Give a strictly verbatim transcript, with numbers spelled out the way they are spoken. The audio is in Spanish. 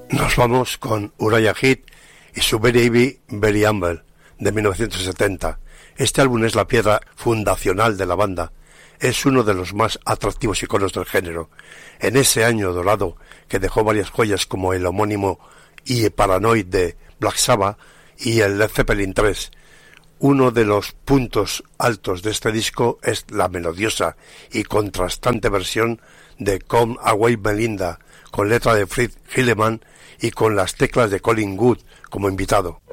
Nos vamos con Uriah Heep y su Baby Very Humble de mil novecientos setenta. Este álbum es la piedra fundacional de la banda. Es uno de los más atractivos iconos del género. En ese año dorado que dejó varias joyas como el homónimo y Paranoid de Black Sabbath y el Led Zeppelin tres. Uno de los puntos altos de este disco es la melodiosa y contrastante versión de Come Away Melinda, con letra de Fritz Hilleman y con las teclas de Colin Wood como invitado.